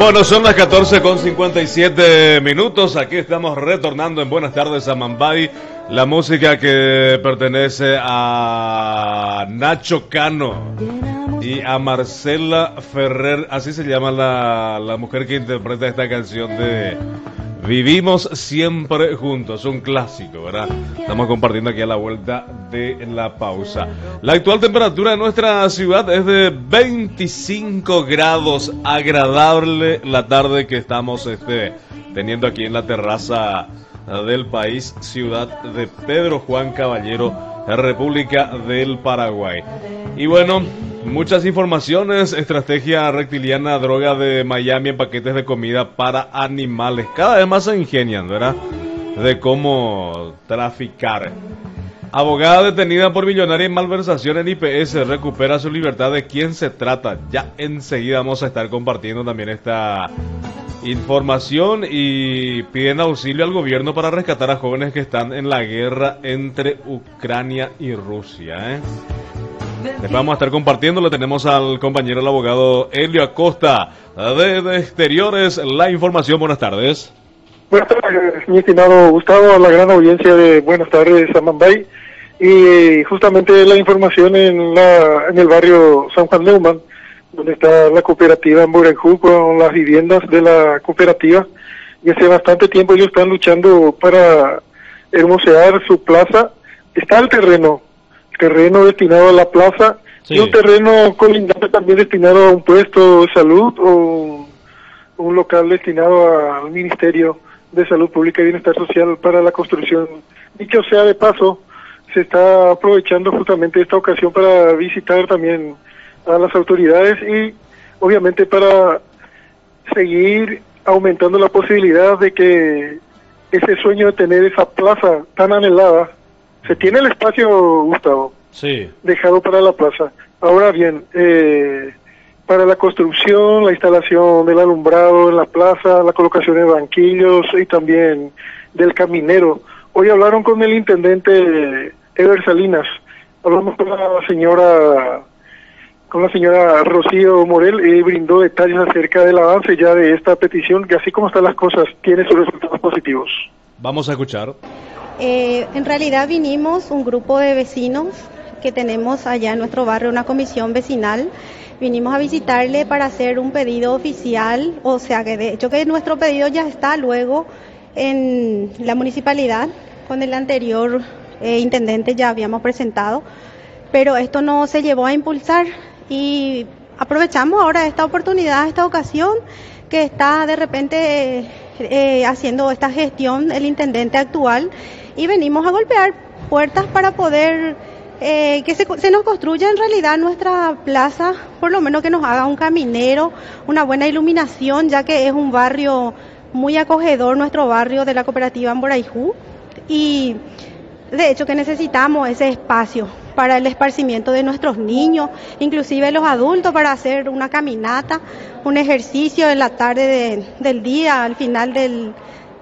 Bueno, son las 14:57. Aquí estamos retornando en Buenas tardes a Mambay. La música que pertenece a Nacho Cano y a Marcela Ferrer. Así se llama la mujer que interpreta esta canción de Vivimos Siempre Juntos. Un clásico, ¿verdad? Estamos compartiendo aquí a la vuelta de la pausa. La actual temperatura de nuestra ciudad es de 25 grados. Agradable la tarde que estamos teniendo aquí en la terraza del país, ciudad de Pedro Juan Caballero, República del Paraguay. Y bueno, muchas informaciones: estrategia reptiliana, droga de Miami en paquetes de comida para animales. Cada vez más se ingenian, ¿verdad?, de cómo traficar. Abogada detenida por millonaria en malversación en IPS recupera su libertad. ¿De quién se trata? Ya enseguida vamos a estar compartiendo también esta información. Y piden auxilio al gobierno para rescatar a jóvenes que están en la guerra entre Ucrania y Rusia, Les vamos a estar compartiendo. Le tenemos al compañero, el abogado Elio Acosta de Exteriores, la información. Buenas tardes. Buenas tardes, mi estimado Gustavo, a la gran audiencia de Buenas tardes a Mambay. Y justamente la información en el barrio San Juan Neumann, donde está la cooperativa en Borejú, con las viviendas de la cooperativa. Y hace bastante tiempo ellos están luchando para hermosear su plaza. Está el terreno destinado a la plaza, sí, y un terreno colindante también destinado a un puesto de salud o un local destinado al Ministerio de Salud Pública y Bienestar Social para la construcción. Dicho sea de paso, se está aprovechando justamente esta ocasión para visitar también a las autoridades y obviamente para seguir aumentando la posibilidad de que ese sueño de tener esa plaza tan anhelada. Se tiene el espacio, Gustavo, sí, dejado para la plaza. Ahora bien, para la construcción, la instalación del alumbrado en la plaza, la colocación de banquillos y también del caminero. Hoy hablaron con el intendente Ever Salinas. Hablamos con la señora Rocío Morel y brindó detalles acerca del avance ya de esta petición, que así como están las cosas, tiene sus resultados positivos. Vamos a escuchar. En realidad vinimos un grupo de vecinos que tenemos allá en nuestro barrio, una comisión vecinal. Vinimos a visitarle para hacer un pedido oficial, o sea que de hecho que nuestro pedido ya está luego en la municipalidad. Con el anterior intendente ya habíamos presentado, pero esto no se llevó a impulsar y aprovechamos ahora esta oportunidad, esta ocasión que está de repente haciendo esta gestión el intendente actual, y venimos a golpear puertas para poder que se nos construya en realidad nuestra plaza, por lo menos que nos haga un caminero, una buena iluminación, ya que es un barrio muy acogedor, nuestro barrio de la cooperativa Amborayjú, y de hecho que necesitamos ese espacio para el esparcimiento de nuestros niños, inclusive los adultos, para hacer una caminata, un ejercicio en la tarde del día, al final del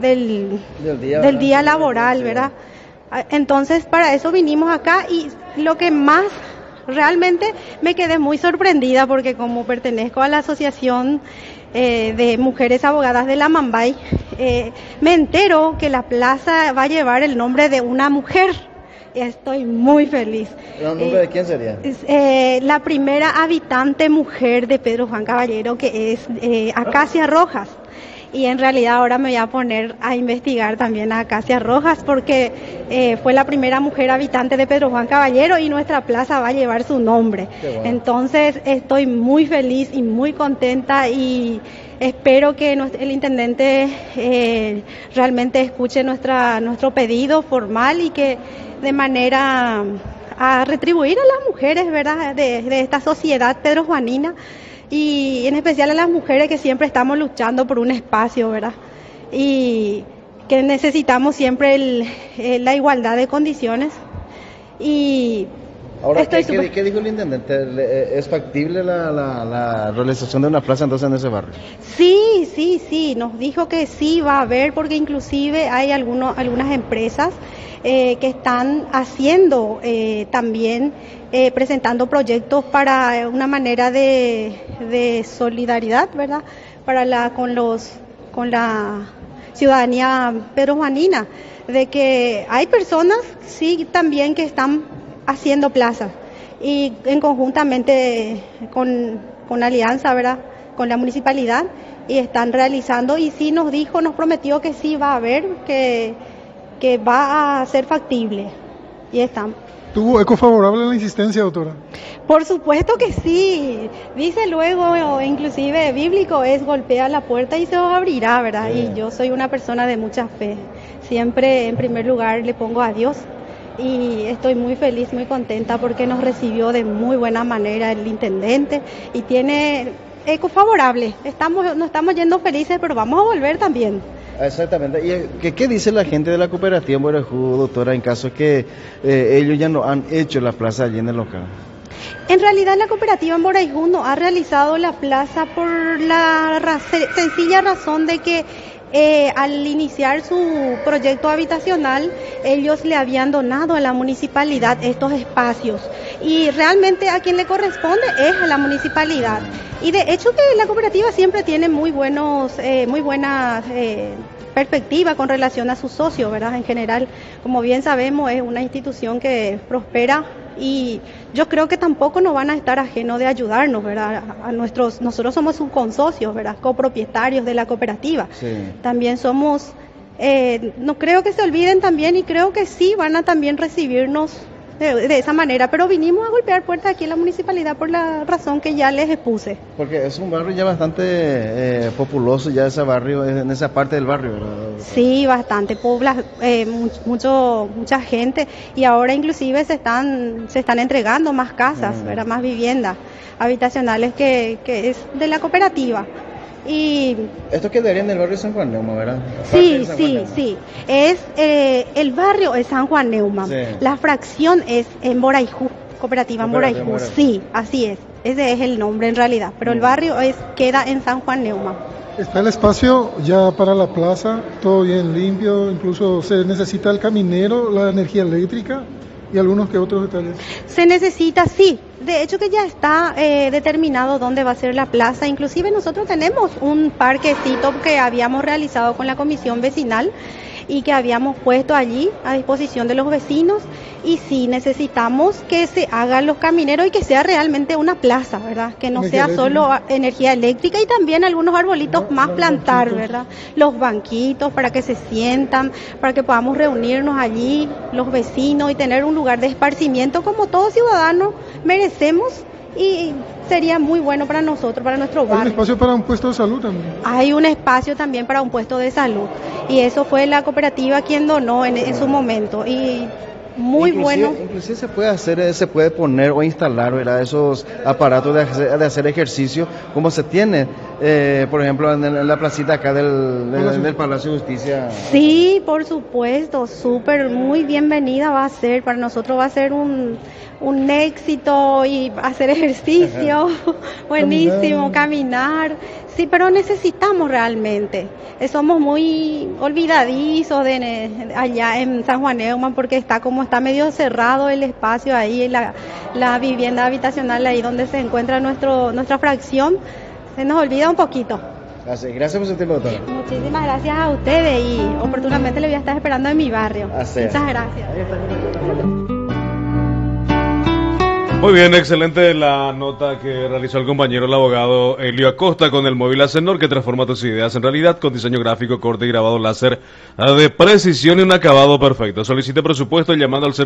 día laboral, ¿verdad? Entonces, para eso vinimos acá, y lo que más realmente me quedé muy sorprendida, porque como pertenezco a la asociación de mujeres abogadas de la Mambay, me entero que la plaza va a llevar el nombre de una mujer. Estoy muy feliz. ¿El nombre de quién sería? La primera habitante mujer de Pedro Juan Caballero, que es Acacia Rojas. Y en realidad ahora me voy a poner a investigar también a Acacia Rojas, porque fue la primera mujer habitante de Pedro Juan Caballero y nuestra plaza va a llevar su nombre. Bueno. Entonces estoy muy feliz y muy contenta, y espero que el intendente realmente escuche nuestro pedido formal, y que de manera a retribuir a las mujeres, ¿verdad?, de esta sociedad pedrojuanina, y en especial a las mujeres que siempre estamos luchando por un espacio, ¿verdad?, y que necesitamos siempre la igualdad de condiciones. Y ahora, ¿qué dijo el intendente? ¿Es factible la realización de una plaza entonces en ese barrio? Sí, nos dijo que sí va a haber, porque inclusive hay algunas empresas que están haciendo también, presentando proyectos para una manera de solidaridad, ¿verdad? Con la ciudadanía peruanina, de que hay personas, sí, también que están haciendo plazas y en conjuntamente con alianza, ¿verdad? Con la municipalidad, y están realizando, y sí nos prometió que sí va a haber, que va a ser factible, y están. ¿Tuvo eco favorable en la insistencia, doctora? Por supuesto que sí, dice luego, inclusive bíblico, es golpea la puerta y se os abrirá, ¿verdad? Y yo soy una persona de mucha fe, siempre en primer lugar le pongo a Dios, y estoy muy feliz, muy contenta porque nos recibió de muy buena manera el intendente, y tiene eco favorable, nos estamos yendo felices, pero vamos a volver también. Exactamente. ¿Y qué dice la gente de la cooperativa en Borajú, doctora, en caso que ellos ya no han hecho la plaza allí en el local? En realidad la cooperativa en Borajú no ha realizado la plaza por la sencilla razón de que al iniciar su proyecto habitacional, ellos le habían donado a la municipalidad estos espacios, y realmente a quien le corresponde es a la municipalidad. Y de hecho que la cooperativa siempre tiene muy buenas perspectivas con relación a sus socios, ¿verdad? En general, como bien sabemos, es una institución que prospera, y yo creo que tampoco nos van a estar ajenos de ayudarnos, ¿verdad? Nosotros somos sus consocios, ¿verdad? Copropietarios de la cooperativa. Sí. También somos, no creo que se olviden también, y creo que sí van a también recibirnos de esa manera, pero vinimos a golpear puertas aquí en la municipalidad por la razón que ya les expuse. Porque es un barrio ya bastante populoso, ya ese barrio, en esa parte del barrio, ¿verdad? Sí, bastante, mucha gente, y ahora inclusive se están entregando más casas, ¿verdad? Más viviendas habitacionales que es de la cooperativa. Y esto quedaría en el barrio San Juan Neumann, ¿verdad? Sí. Es el barrio es San Juan Neumann. Sí. La fracción es en Borajú, cooperativa en Borajú. Sí, así es. Ese es el nombre en realidad, pero el barrio queda en San Juan Neumann. ¿Está el espacio ya para la plaza? ¿Todo bien limpio? Incluso se necesita el caminero, la energía eléctrica y algunos que otros detalles. Se necesita, sí. De hecho que ya está determinado dónde va a ser la plaza. Inclusive nosotros tenemos un parquecito que habíamos realizado con la comisión vecinal y que habíamos puesto allí a disposición de los vecinos, y sí necesitamos que se hagan los camineros y que sea realmente una plaza, ¿verdad? Que no sea solo energía eléctrica, y también algunos arbolitos más plantar, ¿verdad? Los banquitos para que se sientan, para que podamos reunirnos allí los vecinos y tener un lugar de esparcimiento como todo ciudadano merecemos, y sería muy bueno para nosotros, para nuestro barrio. ¿Hay un espacio para un puesto de salud también? Hay un espacio también para un puesto de salud, y eso fue la cooperativa quien donó en su momento, y muy bueno. Inclusive se puede poner o instalar, ¿verdad?, esos aparatos de hacer ejercicio, como se tiene, por ejemplo, en la placita acá del Palacio de Justicia. Sí, por supuesto, súper, muy bienvenida va a ser, para nosotros va a ser un éxito, y hacer ejercicio, buenísimo, caminar, sí, pero necesitamos realmente, somos muy olvidadizos allá en San Juan Neumann, porque está medio cerrado el espacio ahí, la vivienda habitacional ahí donde se encuentra nuestra fracción, se nos olvida un poquito. Gracias por su tiempo, doctora. Muchísimas gracias a ustedes, y oportunamente le voy a estar esperando en mi barrio. Muchas gracias. Muy bien, excelente la nota que realizó el compañero el abogado Elio Acosta con el móvil Acenor, que transforma tus ideas en realidad con diseño gráfico, corte y grabado láser de precisión y un acabado perfecto. Solicite presupuesto llamando al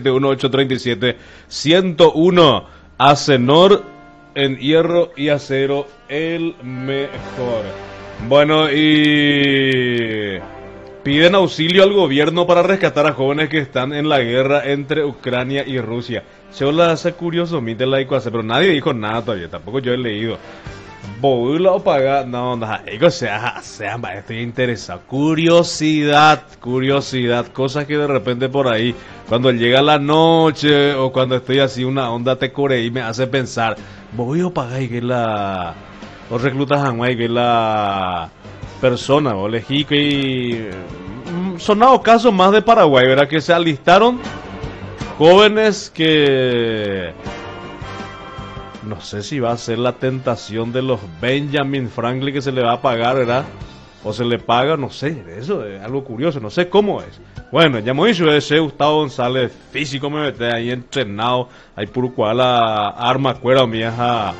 0971-837-101. Acenor, en hierro y acero, el mejor. Bueno, y piden auxilio al gobierno para rescatar a jóvenes que están en la guerra entre Ucrania y Rusia. Yo la hace curioso, mite la pero nadie dijo nada todavía, tampoco yo he leído. ¿Boula o paga? No, estoy interesado. Curiosidad, cosas que de repente por ahí, cuando llega la noche o cuando estoy así, una onda te core y me hace pensar, voy a pagar y que los reclutas hanway, que la persona, o elegí que sonado casos más de Paraguay, ¿verdad? Que se alistaron jóvenes que... No sé si va a ser la tentación de los Benjamin Franklin que se le va a pagar, ¿verdad? O se le paga, no sé, eso es algo curioso, no sé cómo es. Bueno, ya me dicho ese Gustavo González, físico me mete ahí entrenado, ahí por cual la arma cuera mía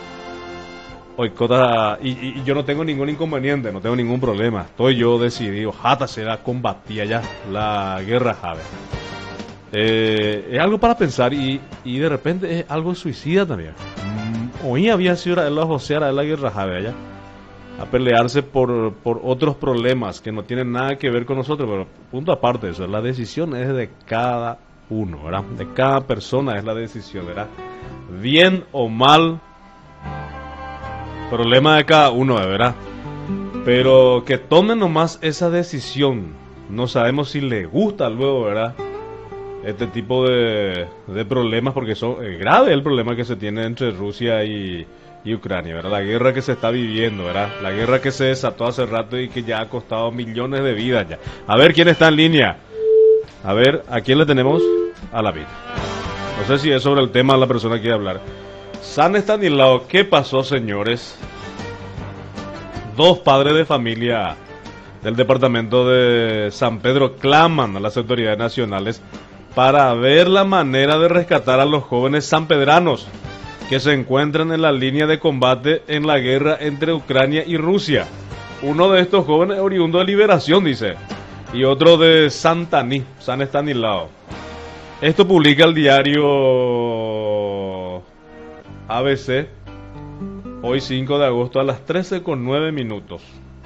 y yo no tengo ningún inconveniente, no tengo ningún problema. Estoy yo decidido, jata será combatía ya la guerra Jave. Es algo para pensar y de repente es algo suicida también. Hoy había sido la joseara de la guerra Jave allá a pelearse por otros problemas que no tienen nada que ver con nosotros, pero punto aparte de eso, la decisión es de cada uno, ¿verdad? De cada persona es la decisión, ¿verdad? Bien o mal, problema de cada uno, ¿verdad? Pero que tomen nomás esa decisión, no sabemos si le gusta luego, ¿verdad? Este tipo de problemas, porque son grave el problema que se tiene entre Rusia y Ucrania, ¿verdad? La guerra que se está viviendo, ¿verdad? La guerra que se desató hace rato y que ya ha costado millones de vidas ya. A ver quién está en línea. A ver, ¿a quién le tenemos? A la vida. No sé si es sobre el tema la persona quiere hablar. San Estanislao, ¿qué pasó, señores? Dos padres de familia del departamento de San Pedro claman a las autoridades nacionales para ver la manera de rescatar a los jóvenes sanpedranos que se encuentran en la línea de combate en la guerra entre Ucrania y Rusia. Uno de estos jóvenes oriundo de Liberación, dice, y otro de Santaní, San Estanislao. Esto publica el diario ABC, hoy 5 de agosto a las 13:09.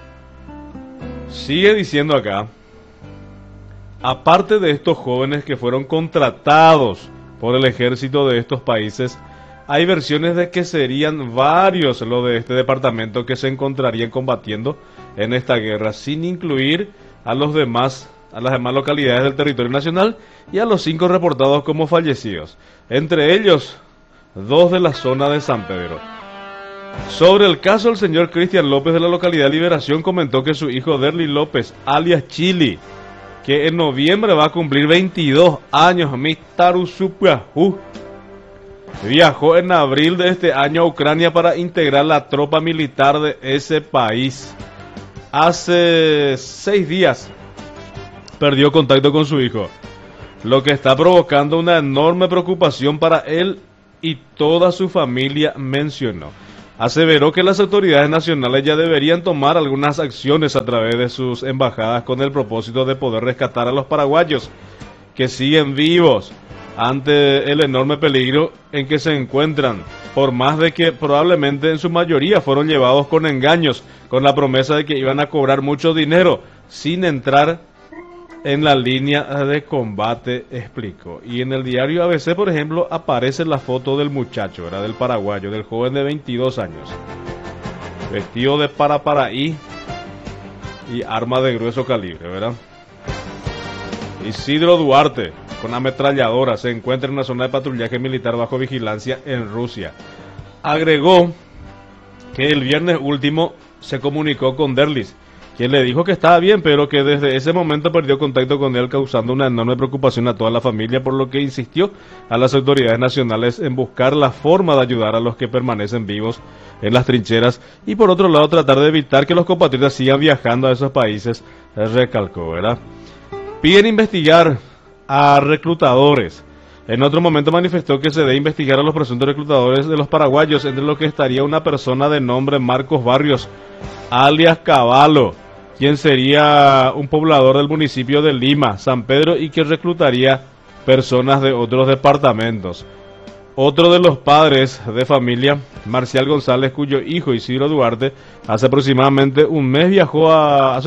Sigue diciendo acá, aparte de estos jóvenes que fueron contratados por el ejército de estos países, hay versiones de que serían varios los de este departamento que se encontrarían combatiendo en esta guerra, sin incluir a las demás localidades del territorio nacional y a los 5 reportados como fallecidos, entre ellos 2 de la zona de San Pedro. Sobre el caso, el señor Cristian López de la localidad de Liberación comentó que su hijo Derly López, alias Chili, que en noviembre va a cumplir 22 años, viajó en abril de este año a Ucrania para integrar la tropa militar de ese país. Hace 6 días perdió contacto con su hijo, lo que está provocando una enorme preocupación para él y toda su familia, mencionó. Aseveró que las autoridades nacionales ya deberían tomar algunas acciones a través de sus embajadas con el propósito de poder rescatar a los paraguayos que siguen vivos ante el enorme peligro en que se encuentran, por más de que probablemente en su mayoría fueron llevados con engaños, con la promesa de que iban a cobrar mucho dinero, sin entrar en la línea de combate, explicó. Y en el diario ABC, por ejemplo, aparece la foto del muchacho, ¿verdad? Del paraguayo, del joven de 22 años, vestido de paraparaí y arma de grueso calibre, ¿verdad? Isidro Duarte, con ametralladora, se encuentra en una zona de patrullaje militar bajo vigilancia en Rusia. Agregó que el viernes último se comunicó con Derlis, quien le dijo que estaba bien, pero que desde ese momento perdió contacto con él, causando una enorme preocupación a toda la familia, por lo que insistió a las autoridades nacionales en buscar la forma de ayudar a los que permanecen vivos en las trincheras y por otro lado tratar de evitar que los compatriotas sigan viajando a esos países, recalcó, ¿verdad? Piden investigar a reclutadores. En otro momento manifestó que se debe investigar a los presuntos reclutadores de los paraguayos, entre los que estaría una persona de nombre Marcos Barrios, alias Caballo, quien sería un poblador del municipio de Lima, San Pedro, y que reclutaría personas de otros departamentos. Otro de los padres de familia, Marcial González, cuyo hijo Isidro Duarte hace aproximadamente un mes viajó a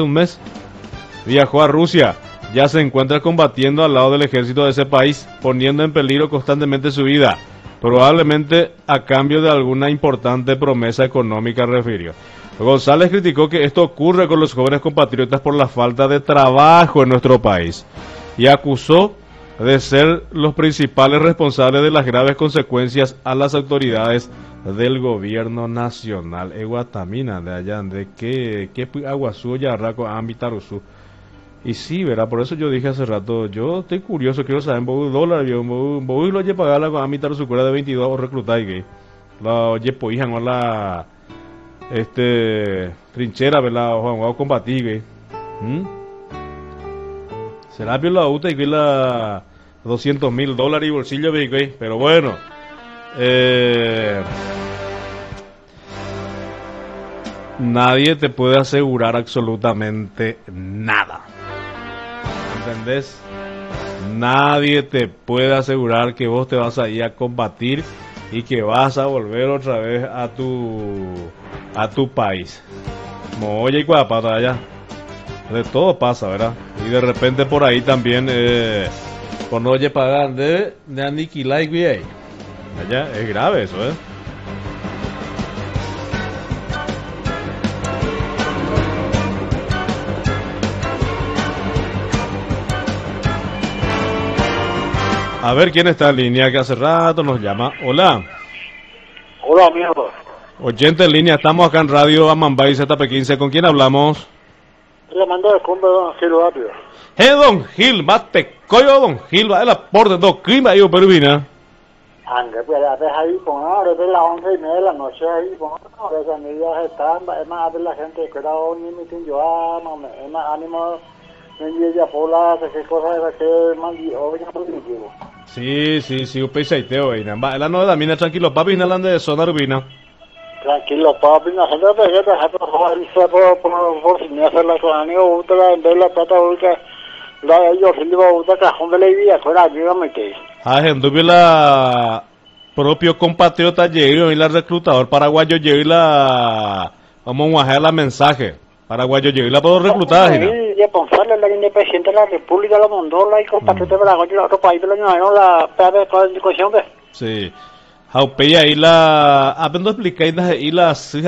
Rusia, ya se encuentra combatiendo al lado del ejército de ese país, poniendo en peligro constantemente su vida, probablemente a cambio de alguna importante promesa económica, refirió. González criticó que esto ocurre con los jóvenes compatriotas por la falta de trabajo en nuestro país y acusó de ser los principales responsables de las graves consecuencias a las autoridades del gobierno nacional. Eguatamina de allá, de que Aguazú, Yarraco, Ambitaruzú. Y sí, ¿verdad? Por eso yo dije hace rato, yo estoy curioso, quiero saber, dólar, yo voy lo oye pagar la mitad de su cuenta de 22 o reclutar y que la oye pues hija, la trinchera, ¿verdad? O combatir, que será bien la UTA y que la $200,000 y bolsillo, que pero bueno, nadie te puede asegurar absolutamente nada. ¿Entendés? Nadie te puede asegurar que vos te vas a ir a combatir y que vas a volver otra vez a tu país. Moya y Cuapata allá. De todo pasa, ¿verdad? Y de repente por ahí también por no oye pagar de aniquilar y allá es grave eso, ¿eh? A ver quién está en línea, que hace rato nos llama. Hola. Hola, amigo. Oyente en línea, estamos acá en Radio Amambay ZP15. ¿Con quién hablamos? Estoy llamando de Cumbre, don Gil Barrio. Don Gil, mate coyo, don Gil, va el aporte, dos clima, yo, pervina. Aunque, pues, a veces ahí, pues, ahora de las 11:30 de la noche ahí, pues, ahora esas medidas están, es más, a ver la gente que era un mitin, yo amo, es más ánimo, me ya pola, qué cosas era que más, hoy no lo digo. Sí, un peisaiteo, veina. La no da mina, tranquilo, papi, hablando de zona urbina. Tranquilo, papi, no se te pegue, por si me hace la comunidad, otra, en vez de la plata, otra, yo se le va a otra cajón de la vida, fuera, ayúdame que. Gente, la propio compatriota Yeiro y la reclutador paraguayo Yeiro la vamos a hacer la mensaje paraguayo Yeiro la puedo reclutar. Ya pensarle la independencia de la República la Mondola y compatriota paraguayo de otro país de la PAB con la educación. Sí. Haupei ahí la, aprendo a explicar ahí la